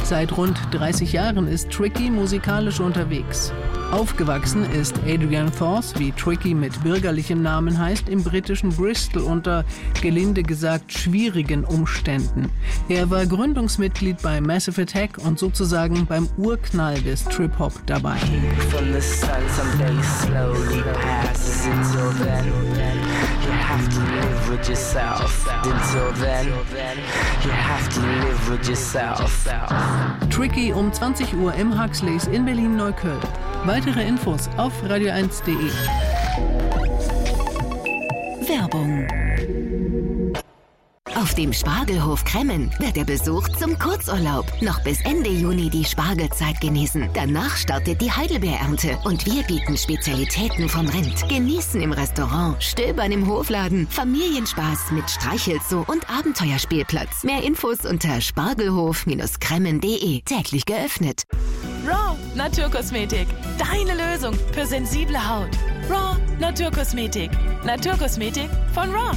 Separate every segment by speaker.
Speaker 1: Seit rund 30 Jahren ist Tricky musikalisch unterwegs. Aufgewachsen ist Adrian Thors, wie Tricky mit bürgerlichem Namen heißt, im britischen Bristol unter, gelinde gesagt, schwierigen Umständen. Er war Gründungsmitglied bei Massive Attack und sozusagen beim Urknall des Trip-Hop dabei. Tricky um 20 Uhr im Huxleys in Berlin-Neukölln. Weitere Infos auf radio1.de.
Speaker 2: Werbung. Auf dem Spargelhof Kremmen wird der Besuch zum Kurzurlaub. Noch bis Ende Juni die Spargelzeit genießen. Danach startet die Heidelbeerernte und wir bieten Spezialitäten vom Rind. Genießen im Restaurant, stöbern im Hofladen, Familienspaß mit Streichelzoo und Abenteuerspielplatz. Mehr Infos unter spargelhof-kremmen.de. Täglich geöffnet.
Speaker 3: Raw Naturkosmetik. Deine Lösung für sensible Haut. Raw Naturkosmetik. Naturkosmetik von Raw.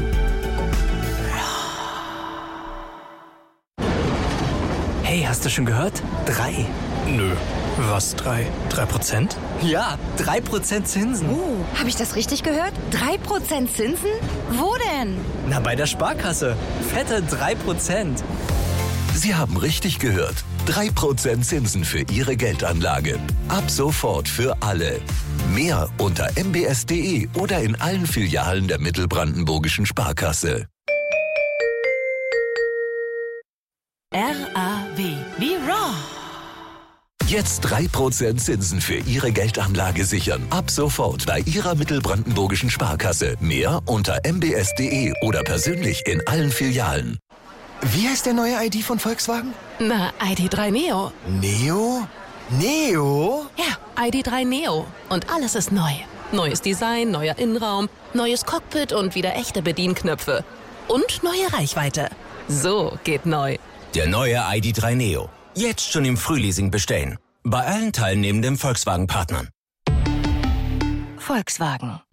Speaker 4: Hey, hast du schon gehört? 3.
Speaker 5: Nö. Was 3? 3%?
Speaker 4: Ja, 3% Zinsen.
Speaker 6: Habe ich das richtig gehört? 3% Zinsen? Wo denn?
Speaker 4: Na, bei der Sparkasse. Fette 3%.
Speaker 7: Sie haben richtig gehört. 3% Zinsen für Ihre Geldanlage. Ab sofort für alle. Mehr unter mbs.de oder in allen Filialen der Mittelbrandenburgischen Sparkasse.
Speaker 3: RAW wie Raw.
Speaker 7: Jetzt 3% Zinsen für Ihre Geldanlage sichern. Ab sofort bei Ihrer Mittelbrandenburgischen Sparkasse. Mehr unter mbs.de oder persönlich in allen Filialen.
Speaker 8: Wie heißt der neue ID von Volkswagen?
Speaker 3: Na, ID.3 Neo.
Speaker 8: Neo? Neo?
Speaker 3: Ja, ID.3 Neo. Und alles ist neu. Neues Design, neuer Innenraum, neues Cockpit und wieder echte Bedienknöpfe. Und neue Reichweite. So geht neu.
Speaker 9: Der neue ID.3 Neo. Jetzt schon im Frühleasing bestellen. Bei allen teilnehmenden Volkswagen-Partnern.
Speaker 2: Volkswagen.